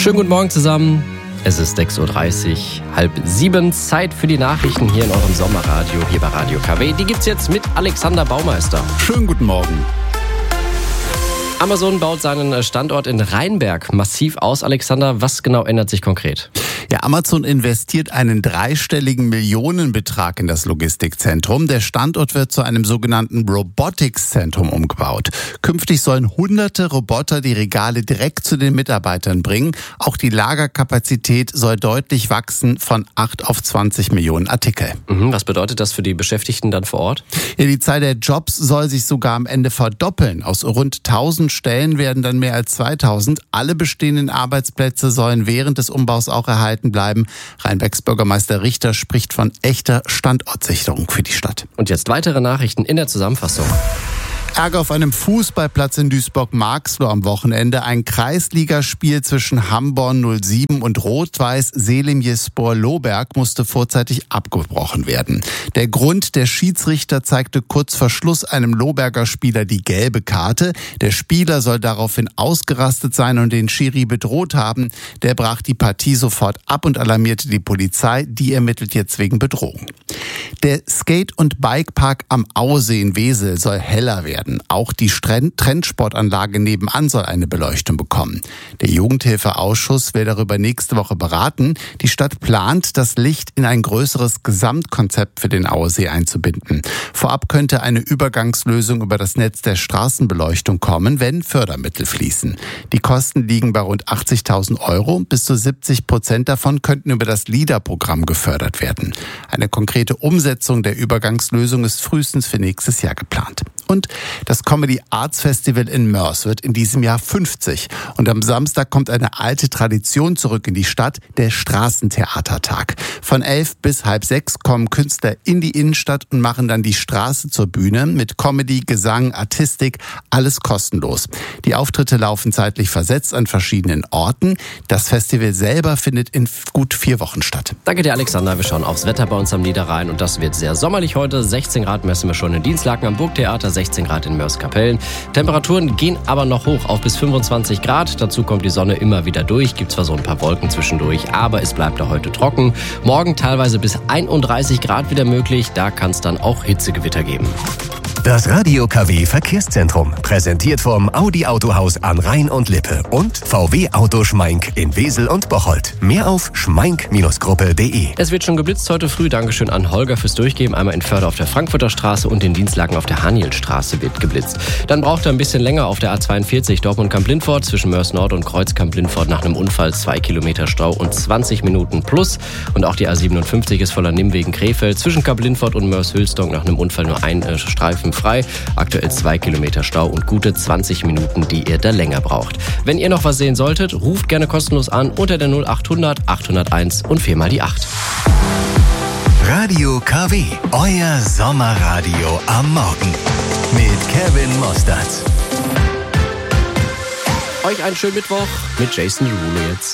Schönen guten Morgen zusammen. Es ist 6.30 Uhr, 6:30, Zeit für die Nachrichten hier in eurem Sommerradio, hier bei Radio KW. Die gibt's jetzt mit Alexander Baumeister. Schönen guten Morgen. Amazon baut seinen Standort in Rheinberg massiv aus. Alexander, was genau ändert sich konkret? Ja, Amazon investiert einen dreistelligen Millionenbetrag in das Logistikzentrum. Der Standort wird zu einem sogenannten Robotics-Zentrum umgebaut. Künftig sollen hunderte Roboter die Regale direkt zu den Mitarbeitern bringen. Auch die Lagerkapazität soll deutlich wachsen von 8 auf 20 Millionen Artikel. Was bedeutet das für die Beschäftigten dann vor Ort? Ja, die Zahl der Jobs soll sich sogar am Ende verdoppeln. Aus rund 1000 Stellen werden dann mehr als 2000. Alle bestehenden Arbeitsplätze sollen während des Umbaus auch erhalten bleiben. Rheinbergs Bürgermeister Richter spricht von echter Standortsicherung für die Stadt. Und jetzt weitere Nachrichten in der Zusammenfassung. Ärger auf einem Fußballplatz in Duisburg-Marxloh am Wochenende. Ein Kreisligaspiel zwischen Hamborn 07 und Rot-Weiß Selimjespor Lohberg musste vorzeitig abgebrochen werden. Der Grund: der Schiedsrichter zeigte kurz vor Schluss einem Lohberger Spieler die gelbe Karte. Der Spieler soll daraufhin ausgerastet sein und den Schiri bedroht haben. Der brach die Partie sofort ab und alarmierte die Polizei. Die ermittelt jetzt wegen Bedrohung. Der Skate- und Bikepark am Aussee in Wesel soll heller werden. Auch die Trendsportanlage nebenan soll eine Beleuchtung bekommen. Der Jugendhilfeausschuss will darüber nächste Woche beraten. Die Stadt plant, das Licht in ein größeres Gesamtkonzept für den Aussee einzubinden. Vorab könnte eine Übergangslösung über das Netz der Straßenbeleuchtung kommen, wenn Fördermittel fließen. Die Kosten liegen bei rund 80.000 Euro. Bis zu 70% davon könnten über das LIDA-Programm gefördert werden. Eine konkrete Umsetzung der Übergangslösung ist frühestens für nächstes Jahr geplant. Und das Comedy Arts Festival in Moers wird in diesem Jahr 50. Und am Samstag kommt eine alte Tradition zurück in die Stadt, der Straßentheatertag. Von 11 bis halb 6 kommen Künstler in die Innenstadt und machen dann die Straße zur Bühne mit Comedy, Gesang, Artistik, alles kostenlos. Die Auftritte laufen zeitlich versetzt an verschiedenen Orten. Das Festival selber findet in gut 4 Wochen statt. Danke dir, Alexander. Wir schauen aufs Wetter bei uns am Niederrhein und das wird sehr sommerlich heute. 16 Grad messen wir schon in Dienstlaken am Burgtheater, 16 Grad in Moers-Kapellen. Temperaturen gehen aber noch hoch auf bis 25 Grad. Dazu kommt die Sonne immer wieder durch. Gibt zwar so ein paar Wolken zwischendurch, aber es bleibt auch heute trocken. Morgen teilweise bis 31 Grad wieder möglich. Da kann es dann auch Hitzegewitter geben. Das Radio KW Verkehrszentrum, präsentiert vom Audi Autohaus an Rhein und Lippe und VW Auto Schmeink in Wesel und Bocholt. Mehr auf schmeink-gruppe.de. Es wird schon geblitzt heute früh. Dankeschön an Holger fürs Durchgeben. Einmal in Förde auf der Frankfurter Straße und in Dienstlaken auf der Hanielstraße wird geblitzt. Dann braucht er ein bisschen länger auf der A42 Dortmund-Kamp-Lindfort zwischen Moers Nord und Kreuz-Kamp-Lindfort nach einem Unfall 2 Kilometer Stau und 20 Minuten plus. Und auch die A57 ist voller Nimm wegen Krefeld zwischen Kamp-Lindfort und Moers-Hülsdonk nach einem Unfall nur ein Streifen frei. Aktuell 2 Kilometer Stau und gute 20 Minuten, die ihr da länger braucht. Wenn ihr noch was sehen solltet, ruft gerne kostenlos an unter der 0800 801 und 4 mal die 8. Radio KW, euer Sommerradio am Morgen mit Kevin Mostert. Euch einen schönen Mittwoch mit Jason Derulo jetzt.